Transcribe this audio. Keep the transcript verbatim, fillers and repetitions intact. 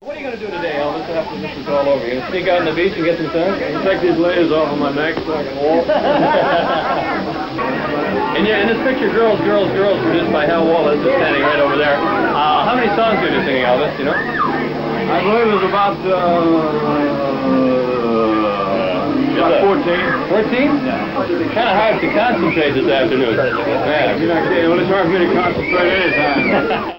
What are you going to do today, Elvis, after this is all over? You going to sneak out on the beach and get some sun? Take these layers off of my neck so I can walk. And yeah, in this picture, Girls, Girls, Girls, produced by Hal Wallace, is standing right over there. Uh, how many songs are you singing, Elvis, you know? I believe it was about, uh, about fourteen. fourteen? Yeah. Kind of hard to concentrate this afternoon. Yeah, you're not kidding. Well, it's hard for me to concentrate anytime.